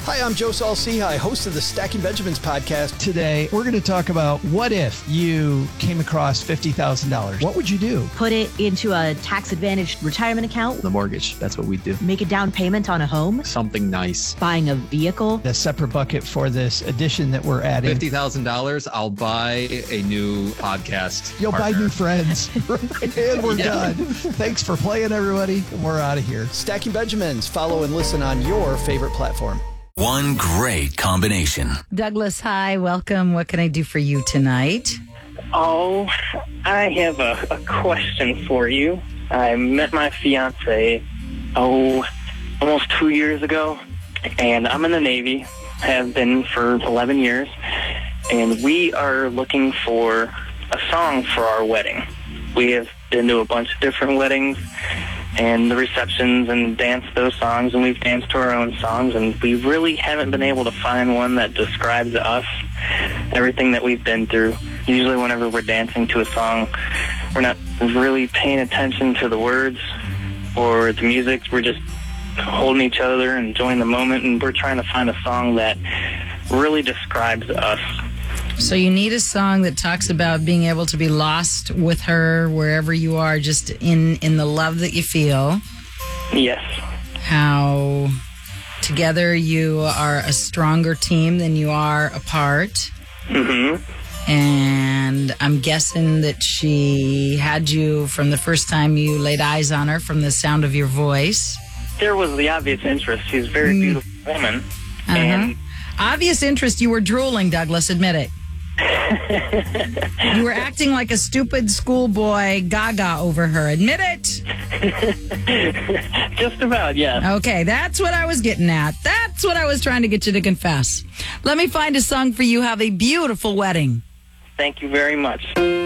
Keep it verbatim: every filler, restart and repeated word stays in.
Hi, I'm Joe Saul-Sehy, host of the Stacking Benjamins podcast. Today, we're going to talk about what if you came across fifty thousand dollars? What would you do? Put it into a tax-advantaged retirement account. The mortgage, that's what we do. Make a down payment on a home. Something nice. Buying a vehicle. A separate bucket for this addition that we're adding. fifty thousand dollars, I'll buy a new podcast You'll partner. buy new friends. And we're Yeah. done. Thanks for playing, everybody. We're out of here. Stacking Benjamins. Follow and listen on your favorite platform. One great combination. Douglas, hi, welcome. What can I do for you tonight? Oh, I have a, a question for you. I met my fiance, oh, almost two years ago, and I'm in the Navy, have been for eleven years, and we are looking for a song for our wedding. We have been to a bunch of different weddings and the receptions and danced those songs, and we've danced to our own songs, and we really haven't been able to find one that describes us, everything that we've been through. Usually whenever we're dancing to a song, we're not really paying attention to the words or the music. We're just holding each other and enjoying the moment, and we're trying to find a song that really describes us. So you need a song that talks about being able to be lost with her wherever you are, just in, in the love that you feel. Yes. How together you are a stronger team than you are apart. Mm-hmm. And I'm guessing that she had you from the first time you laid eyes on her, from the sound of your voice. There was the obvious interest. She's a very Mm. beautiful woman. Uh-huh. And Obvious interest, you were drooling, Douglas, admit it. You were acting like a stupid schoolboy gaga over her. Admit it. just about, yeah. Okay, that's what I was getting at. That's what I was trying to get you to confess. Let me find a song for you. Have a beautiful wedding. Thank you very much.